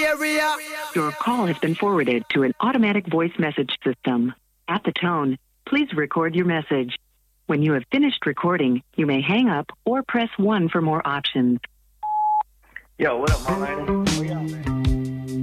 area. Your call has been forwarded to an automatic voice message system. At the tone, please record your message. When you have finished recording, you may hang up or press 1 for more options. Yo, what up, my man? Where y'all, man?